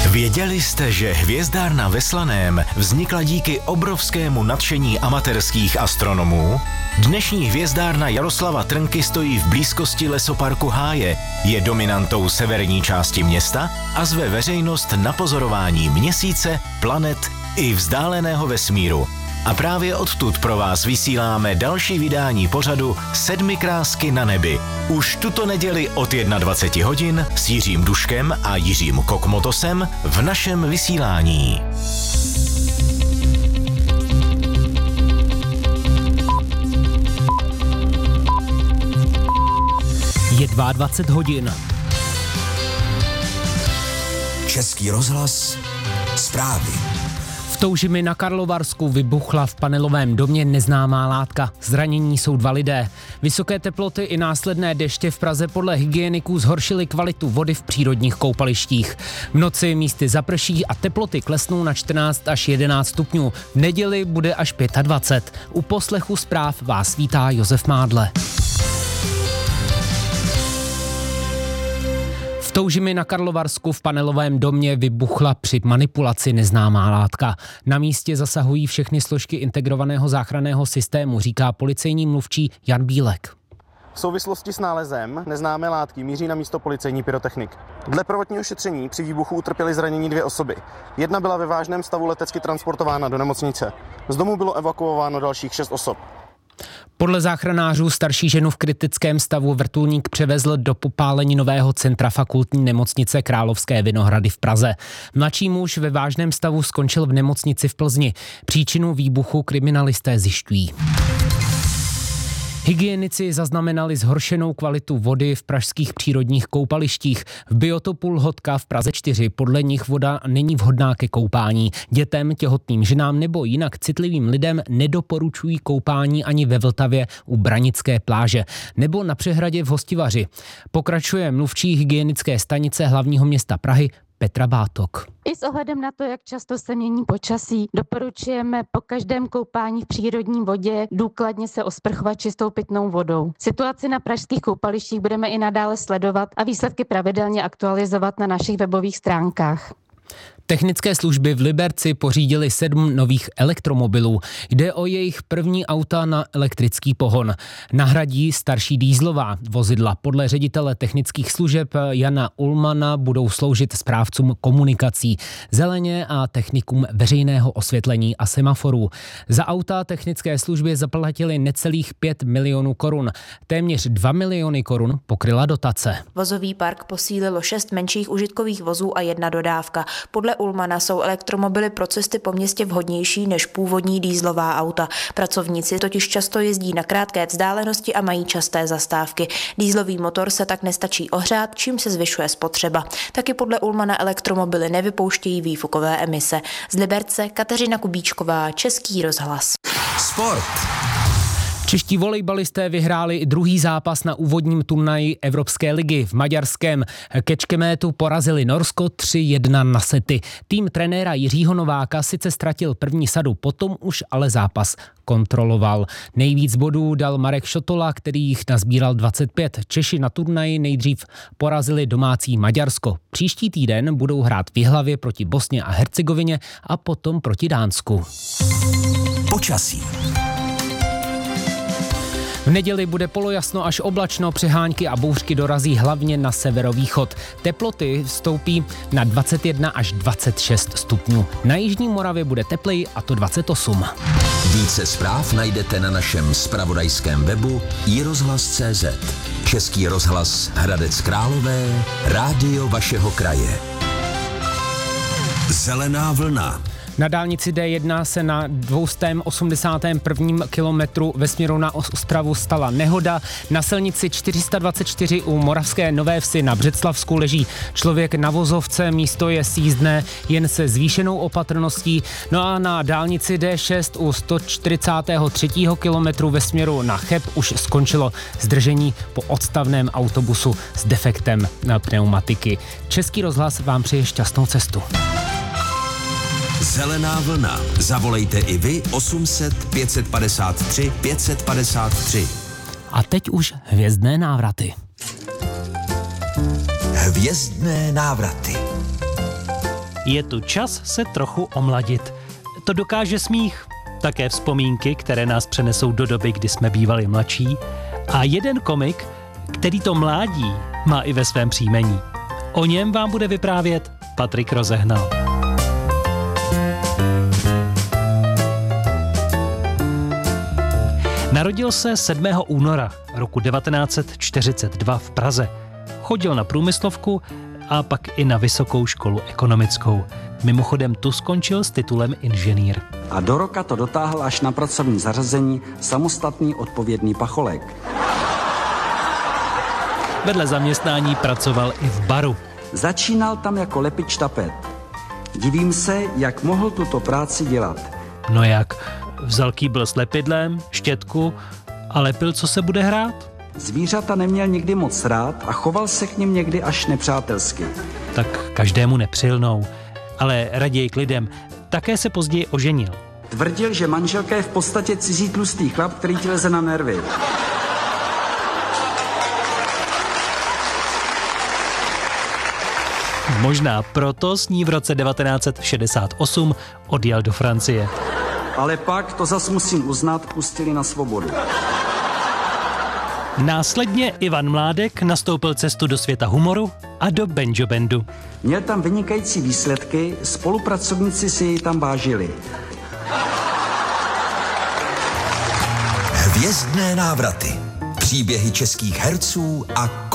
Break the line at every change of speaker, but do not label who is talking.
Věděli jste, že hvězdárna ve Slaném vznikla díky obrovskému nadšení amatérských astronomů? Dnešní hvězdárna Jaroslava Trnky stojí v blízkosti lesoparku Háje, je dominantou severní části města a zve veřejnost na pozorování měsíce, planet i vzdáleného vesmíru. A právě odtud pro vás vysíláme další vydání pořadu Sedmi krásky na nebi. Už tuto neděli od 21 hodin s Jiřím Duškem a Jiřím Kokmotosem v našem vysílání.
Je 22 hodin.
Český rozhlas, zprávy.
V Toužimi na Karlovarsku vybuchla v panelovém domě neznámá látka. Zranění jsou 2 lidé. Vysoké teploty i následné deště v Praze podle hygieniků zhoršily kvalitu vody v přírodních koupalištích. V noci místy zaprší a teploty klesnou na 14 až 11 stupňů. V neděli bude až 25. U poslechu zpráv vás vítá Josef Mádle. V Toužimi na Karlovarsku v panelovém domě vybuchla při manipulaci neznámá látka. Na místě zasahují všechny složky integrovaného záchranného systému, říká policejní mluvčí Jan Bílek.
V souvislosti s nálezem neznámé látky míří na místo policejní pyrotechnik. Dle prvotního šetření při výbuchu utrpěly zranění 2 osoby. Jedna byla ve vážném stavu letecky transportována do nemocnice. Z domu bylo evakuováno dalších 6 osob.
Podle záchranářů starší ženu v kritickém stavu vrtulník převezl do popáleninového centra fakultní nemocnice Královské Vinohrady v Praze. Mladší muž ve vážném stavu skončil v nemocnici v Plzni. Příčinu výbuchu kriminalisté zjišťují. Hygienici zaznamenali zhoršenou kvalitu vody v pražských přírodních koupalištích. V biotopu Lhotka v Praze 4 podle nich voda není vhodná ke koupání. Dětem, těhotným ženám nebo jinak citlivým lidem nedoporučují koupání ani ve Vltavě u Branické pláže nebo na přehradě v Hostivaři. Pokračuje mluvčí hygienické stanice hlavního města Prahy Petra Bátok.
I s ohledem na to, jak často se mění počasí, doporučujeme po každém koupání v přírodní vodě důkladně se osprchovat čistou pitnou vodou. Situaci na pražských koupalištích budeme i nadále sledovat a výsledky pravidelně aktualizovat na našich webových stránkách.
Technické služby v Liberci pořídily 7 nových elektromobilů. Jde o jejich první auta na elektrický pohon. Nahradí starší dieselová vozidla. Podle ředitele technických služeb Jana Ulmana budou sloužit správcům komunikací, zeleně a technikům veřejného osvětlení a semaforů. Za auta technické služby zaplatili necelých 5 milionů korun. Téměř 2 miliony korun pokryla dotace.
Vozový park posílilo 6 menších užitkových vozů a 1 dodávka. Podle Ulmana jsou elektromobily pro cesty po městě vhodnější než původní dieselová auta. Pracovníci totiž často jezdí na krátké vzdálenosti a mají časté zastávky. Dieselový motor se tak nestačí ohřát, čím se zvyšuje spotřeba. Taky podle Ulmana elektromobily nevypouštějí výfukové emise. Z Liberce Kateřina Kubíčková, Český rozhlas.
Sport.
Čeští volejbalisté vyhráli druhý zápas na úvodním turnaji Evropské ligy. V maďarském Kečkemétu porazili Norsko 3-1 na sety. Tým trenéra Jiřího Nováka sice ztratil první sadu, potom už ale zápas kontroloval. Nejvíc bodů dal Marek Šotola, který jich nazbíral 25. Češi na turnaji nejdřív porazili domácí Maďarsko. Příští týden budou hrát v Jihlavě proti Bosně a Hercegovině a potom proti Dánsku.
Počasí.
V neděli bude polojasno až oblačno, přehánky a bouřky dorazí hlavně na severovýchod. Teploty stoupí na 21 až 26 stupňů. Na jižní Moravě bude tepleji, a to 28.
Více zpráv najdete na našem zpravodajském webu iRozhlas.cz. Český rozhlas Hradec Králové, rádio vašeho kraje. Zelená vlna.
Na dálnici D1 se na 281. kilometru ve směru na Ostravu stala nehoda. Na silnici 424 u Moravské Nové Vsi na Břeclavsku leží člověk na vozovce, místo je sjízdné jen se zvýšenou opatrností. No a na dálnici D6 u 143. kilometru ve směru na Cheb už skončilo zdržení po odstavném autobusu s defektem na pneumatiky. Český rozhlas vám přeje šťastnou cestu.
Zelená vlna. Zavolejte i vy 800 553 553.
A teď už hvězdné návraty.
Hvězdné návraty.
Je tu čas se trochu omladit. To dokáže smích, také vzpomínky, které nás přenesou do doby, kdy jsme bývali mladší. A jeden komik, který to mládí má i ve svém příjmení. O něm vám bude vyprávět Patrik Rozehnal. Narodil se 7. února roku 1942 v Praze. Chodil na průmyslovku a pak i na vysokou školu ekonomickou. Mimochodem tu skončil s titulem inženýr.
A do roka to dotáhl až na pracovní zařazení samostatný odpovědný pacholek.
Vedle zaměstnání pracoval i v baru.
Začínal tam jako lepič tapet. Divím se, jak mohl tuto práci dělat.
No jak? Vzal kýbl s lepidlem, štětku a lepil, co se bude hrát?
Zvířata neměl nikdy moc rád a choval se k nim někdy až nepřátelsky.
Tak každému nepřilnou, ale raději k lidem. Také se později oženil.
Tvrdil, že manželka je v podstatě cizí tlustý chlap, který ti leze na nervy.
Možná proto s ní v roce 1968 odjel do Francie.
Ale pak, to zas musím uznat, pustili na svobodu.
Následně Ivan Mládek nastoupil cestu do světa humoru a do banjo bandu.
Měl tam vynikající výsledky, spolupracovníci si jej tam vážili.
Hvězdné návraty. Příběhy českých herců a